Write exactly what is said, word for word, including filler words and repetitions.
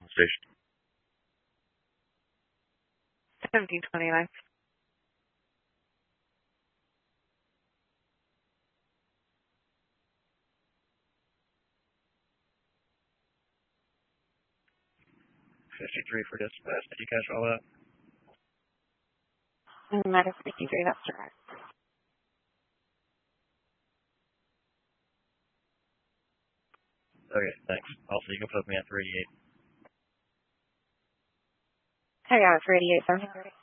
Station. seventeen twenty-nine. fifty-three for dispatch. Did you catch all that? That is fifty-three, that's correct. Okay, thanks. Also, you can put me at three eighty-eight. I got it for eighty-eight, seven hundred.